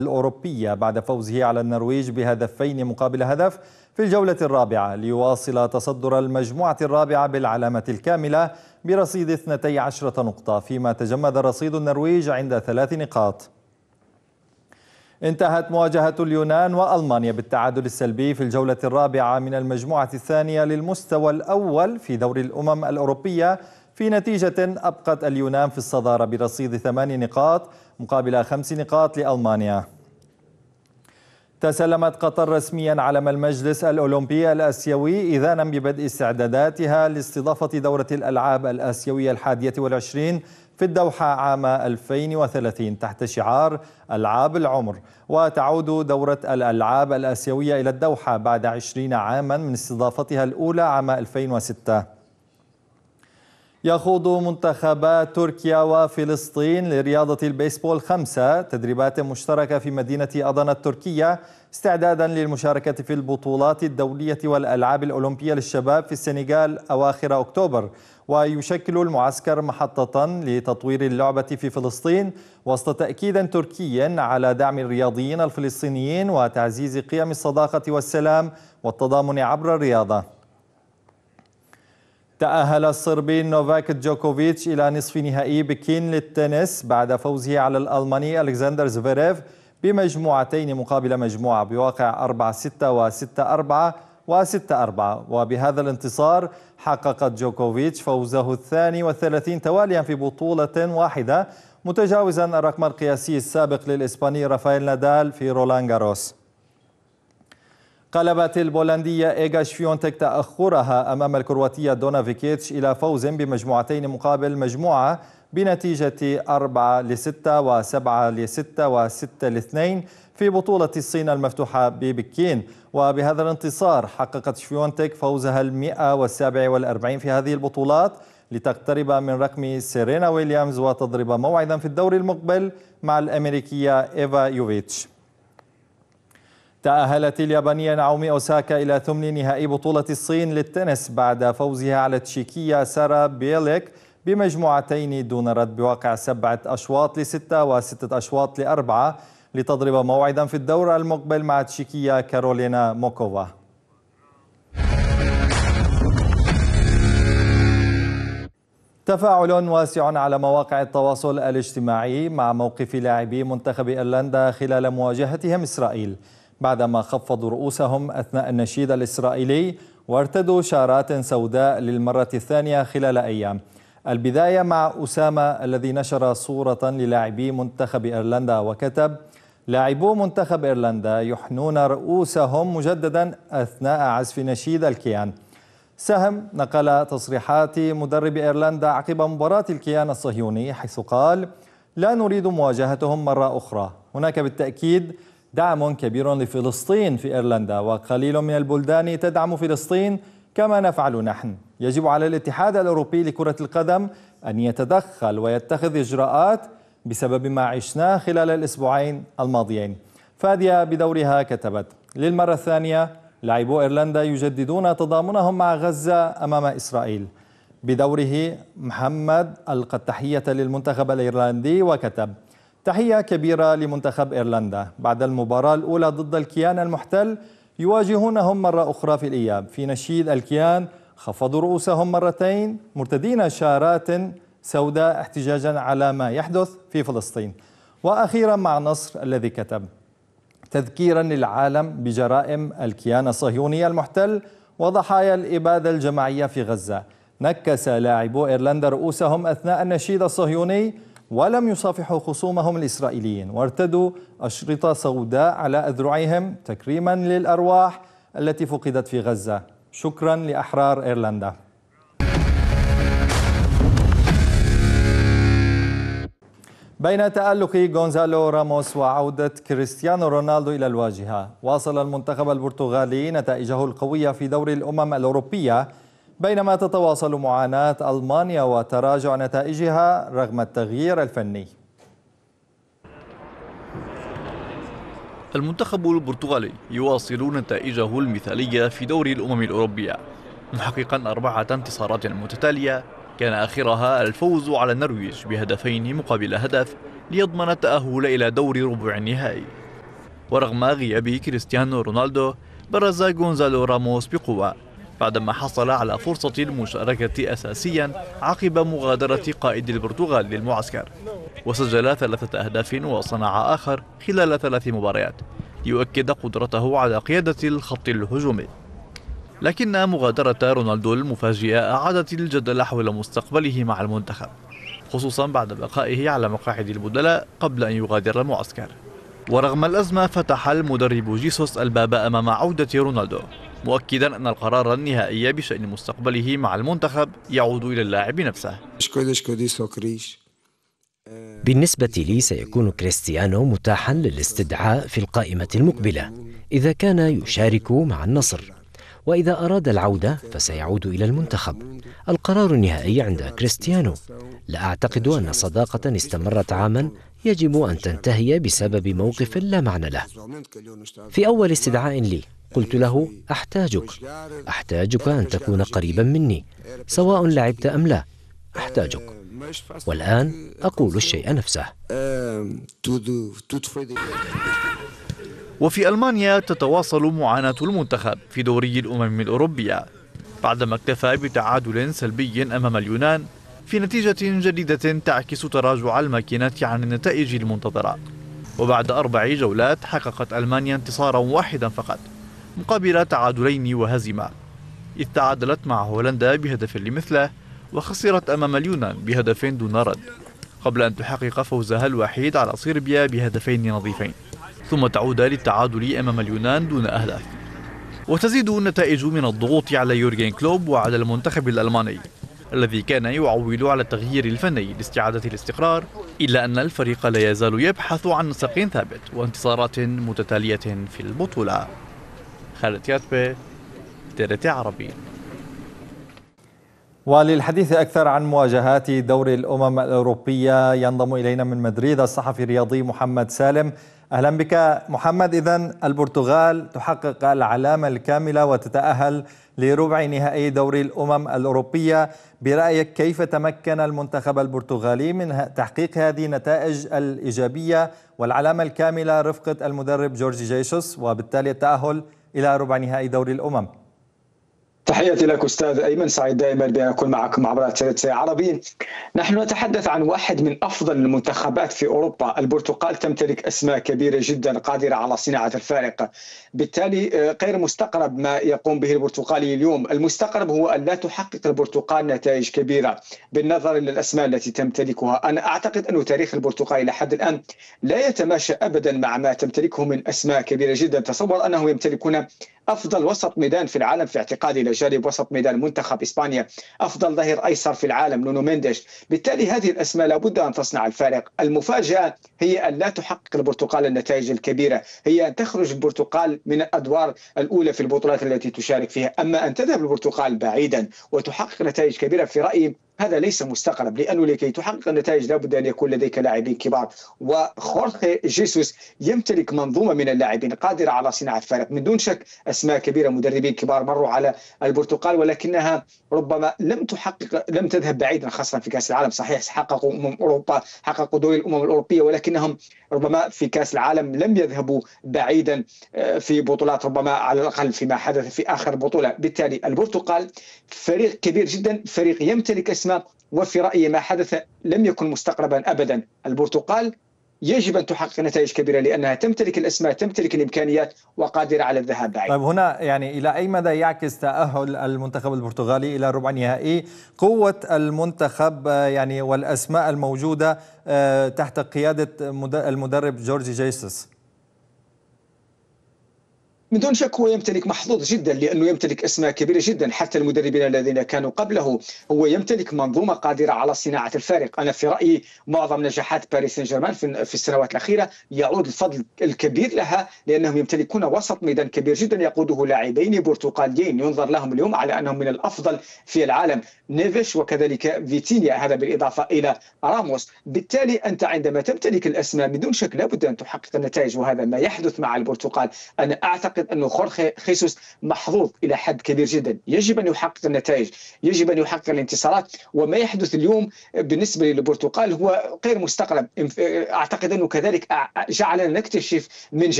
الأوروبية بعد فوزه على النرويج بهدفين مقابل هدف في الجولة الرابعة، ليواصل تصدر المجموعة الرابعة بالعلامة الكاملة برصيد 12 نقطة، فيما تجمد رصيد النرويج عند 3 نقاط. انتهت مواجهة اليونان وألمانيا بالتعادل السلبي في الجولة الرابعة من المجموعة الثانية للمستوى الأول في دوري الأمم الأوروبية، في نتيجة أبقت اليونان في الصدارة برصيد 8 نقاط مقابل 5 نقاط لألمانيا. تسلمت قطر رسميا علم المجلس الأولمبي الآسيوي إذانا ببدء استعداداتها لاستضافة دورة الألعاب الآسيوية 21 في الدوحة عام 2030 تحت شعار ألعاب العمر. وتعود دورة الألعاب الآسيوية إلى الدوحة بعد 20 عاما من استضافتها الأولى عام 2006. يخوض منتخبات تركيا وفلسطين لرياضة البيسبول 5 تدريبات مشتركة في مدينة أضنا التركية استعدادا للمشاركة في البطولات الدولية والألعاب الأولمبية للشباب في السنغال أواخر أكتوبر. ويشكل المعسكر محطة لتطوير اللعبة في فلسطين وسط تأكيد تركي على دعم الرياضيين الفلسطينيين وتعزيز قيم الصداقة والسلام والتضامن عبر الرياضة. تأهل الصربي نوفاك جوكوفيتش إلى نصف نهائي بكين للتنس بعد فوزه على الألماني ألكسندر زفيريف بمجموعتين مقابل مجموعة بواقع 4-6 و6-4 و6-4. وبهذا الانتصار حقق جوكوفيتش فوزه 32 تواليا في بطولة واحدة، متجاوزا الرقم القياسي السابق للإسباني رافائيل نادال في رولان جاروس. قلبت البولندية إيغا شفيونتك تأخرها أمام الكرواتية دونا فيكيتش إلى فوز بمجموعتين مقابل مجموعة بنتيجة 4-6 و7-6 و6-2 في بطولة الصين المفتوحة ببكين. وبهذا الانتصار حققت شفيونتك فوزها 147 في هذه البطولات لتقترب من رقم سيرينا ويليامز وتضرب موعدا في الدور المقبل مع الأمريكية إيفا يوفيتش. تأهلت اليابانية ناومي أوساكا إلى ثمن نهائي بطولة الصين للتنس بعد فوزها على التشيكية سارا بيليك بمجموعتين دون رد بواقع 7 أشواط ل6 و6 أشواط ل4 لتضرب موعدا في الدور المقبل مع التشيكية كارولينا موكوفا. تفاعل واسع على مواقع التواصل الاجتماعي مع موقف لاعبي منتخب إيرلندا خلال مواجهتهم إسرائيل بعدما خفضوا رؤوسهم أثناء النشيد الإسرائيلي وارتدوا شارات سوداء للمرة الثانية خلال أيام. البداية مع أسامة الذي نشر صورة للاعبي منتخب إيرلندا وكتب: لاعبو منتخب إيرلندا يحنون رؤوسهم مجددا أثناء عزف نشيد الكيان. سهم نقل تصريحات مدرب إيرلندا عقب مباراة الكيان الصهيوني حيث قال: لا نريد مواجهتهم مرة أخرى. هناك بالتأكيد دعم كبير لفلسطين في إيرلندا، وقليل من البلدان تدعم فلسطين كما نفعل نحن. يجب على الاتحاد الأوروبي لكرة القدم أن يتدخل ويتخذ إجراءات بسبب ما عشناه خلال الأسبوعين الماضيين. فادية بدورها كتبت: للمرة الثانية لاعبو إيرلندا يجددون تضامنهم مع غزة أمام إسرائيل. بدوره محمد ألقى التحية للمنتخب الإيرلندي وكتب: تحية كبيرة لمنتخب إيرلندا بعد المباراة الأولى ضد الكيان المحتل، يواجهونهم مرة أخرى في الإياب. في نشيد الكيان خفضوا رؤوسهم مرتين مرتدين شارات سوداء احتجاجا على ما يحدث في فلسطين. وأخيرا مع نصر الذي كتب: تذكيرا للعالم بجرائم الكيان الصهيوني المحتل وضحايا الإبادة الجماعية في غزة. نكس لاعبو إيرلندا رؤوسهم أثناء النشيد الصهيوني ولم يصافحوا خصومهم الإسرائيليين، وارتدوا أشرطة سوداء على أذرعهم تكريما للأرواح التي فقدت في غزة. شكرا لأحرار إيرلندا. بين تألق غونزالو راموس وعودة كريستيانو رونالدو إلى الواجهة، واصل المنتخب البرتغالي نتائجه القوية في دوري الأمم الأوروبية، بينما تتواصل معاناة ألمانيا وتراجع نتائجها رغم التغيير الفني. المنتخب البرتغالي يواصل نتائجه المثالية في دوري الأمم الأوروبية، محققا 4 انتصارات متتالية كان آخرها الفوز على النرويج ب2 مقابل هدف ليضمن التأهل إلى دور ربع النهائي. ورغم غياب كريستيانو رونالدو برز غونزالو راموس بقوة بعدما حصل على فرصة المشاركة أساسيا عقب مغادرة قائد البرتغال للمعسكر، وسجل 3 أهداف وصنع آخر خلال 3 مباريات ليؤكد قدرته على قيادة الخط الهجومي. لكن مغادرة رونالدو المفاجئة أعادت الجدل حول مستقبله مع المنتخب، خصوصا بعد بقائه على مقاعد البدلاء قبل أن يغادر المعسكر. ورغم الأزمة فتح المدرب جيسوس الباب أمام عودة رونالدو، مؤكدا أن القرار النهائي بشأن مستقبله مع المنتخب يعود إلى اللاعب نفسه. بالنسبة لي سيكون كريستيانو متاحا للاستدعاء في القائمة المقبلة إذا كان يشارك مع النصر، وإذا أراد العودة فسيعود إلى المنتخب. القرار النهائي عند كريستيانو. لا أعتقد أن صداقة استمرت عاما يجب أن تنتهي بسبب موقف لا معنى له. في أول استدعاء لي قلت له: أحتاجك أن تكون قريبا مني سواء لعبت أم لا، أحتاجك. والآن أقول الشيء نفسه. وفي ألمانيا تتواصل معاناة المنتخب في دوري الأمم الأوروبية بعدما اكتفى بتعادل سلبي أمام اليونان في نتيجة جديدة تعكس تراجع الماكينة عن النتائج المنتظرة. وبعد 4 جولات حققت ألمانيا انتصارا واحدا فقط مقابل تعادلين وهزيمة، إذ تعادلت مع هولندا بهدف لمثله وخسرت أمام اليونان بهدف دون رد، قبل أن تحقق فوزها الوحيد على صربيا بهدفين نظيفين، ثم تعود للتعادل أمام اليونان دون أهداف. وتزيد النتائج من الضغوط على يورجن كلوب وعلى المنتخب الألماني الذي كان يعول على التغيير الفني لاستعادة الاستقرار، إلا أن الفريق لا يزال يبحث عن نسق ثابت وانتصارات متتالية في البطولة. خالد كاتبة، TRT عربي. وللحديث أكثر عن مواجهات دوري الأمم الأوروبية ينضم إلينا من مدريد الصحفي الرياضي محمد سالم. أهلا بك محمد. إذن البرتغال تحقق العلامة الكاملة وتتأهل لربع نهائي دوري الأمم الأوروبية. برأيك كيف تمكن المنتخب البرتغالي من تحقيق هذه النتائج الإيجابية والعلامة الكاملة رفقة المدرب جورجي جيسوس وبالتالي التأهل إلى ربع نهائي دوري الأمم؟ تحياتي لك أستاذ أيمن، سعيد دائما بأن أكون معكم عبر TRT عربي. نحن نتحدث عن واحد من أفضل المنتخبات في أوروبا. البرتغال تمتلك أسماء كبيرة جدا قادرة على صناعة الفارق، بالتالي غير مستقرب ما يقوم به البرتغالي اليوم. المستقرب هو أن لا تحقق البرتغال نتائج كبيرة بالنظر إلى الأسماء التي تمتلكها. أنا أعتقد أن تاريخ البرتغال لحد الآن لا يتماشى أبدا مع ما تمتلكه من أسماء كبيرة جدا. تصور أنهم يمتلكون أفضل وسط ميدان في العالم في اعتقادي، إلى جانب وسط ميدان منتخب إسبانيا، أفضل ظهير أيسر في العالم نونو مينديش. بالتالي هذه الأسماء لابد أن تصنع الفارق. المفاجأة هي أن لا تحقق البرتغال النتائج الكبيرة، هي أن تخرج البرتغال من الأدوار الأولى في البطولات التي تشارك فيها. أما أن تذهب البرتغال بعيدا وتحقق نتائج كبيرة في رأيي هذا ليس مستقرب، لأنه لكي تحقق النتائج لابد أن يكون لديك لاعبين كبار، وخورخي جيسوس يمتلك منظومة من اللاعبين قادرة على صناعة الفارق. من دون شك أسماء كبيرة، مدربين كبار مروا على البرتغال، ولكنها ربما لم تذهب بعيدا، خاصة في كأس العالم. صحيح حققوا أوروبا، حققوا دوري الأمم الأوروبية، ولكنهم ربما في كأس العالم لم يذهبوا بعيدا في بطولات، ربما على الأقل فيما حدث في آخر بطولة. بالتالي البرتغال فريق كبير جدا، فريق يمتلك أسماء، وفي رأيي ما حدث لم يكن مستقربا أبدا. البرتغال يجب أن تحقق نتائج كبيرة لأنها تمتلك الأسماء، تمتلك الإمكانيات، وقادرة على الذهاب بعيد. طيب هنا يعني إلى أي مدى يعكس تأهل المنتخب البرتغالي إلى ربع نهائي قوة المنتخب يعني والأسماء الموجودة تحت قيادة المدرب جورجي جيسوس؟ من دون شك هو يمتلك محظوظ جدا، لأنه يمتلك أسماء كبيرة جدا. حتى المدربين الذين كانوا قبله هو يمتلك منظومة قادرة على صناعة الفارق. أنا في رأيي معظم نجاحات باريس سان جيرمان في السنوات الأخيرة يعود الفضل الكبير لها، لأنهم يمتلكون وسط ميدان كبير جدا يقوده لاعبين برتقاليين ينظر لهم اليوم على أنهم من الأفضل في العالم، نيفيش وكذلك فيتينيا، هذا بالإضافة إلى راموس. بالتالي أنت عندما تمتلك الأسماء من دون شك لابد أن تحقق النتائج، وهذا ما يحدث مع البرتغال. أنا أعتقد أنه خورخي خيسوس محظوظ إلى حد كبير جدا، يجب أن يحقق النتائج، يجب أن يحقق الانتصارات. وما يحدث اليوم بالنسبة للبرتغال هو غير مستقرب. أعتقد أنه كذلك جعلنا نكتشف من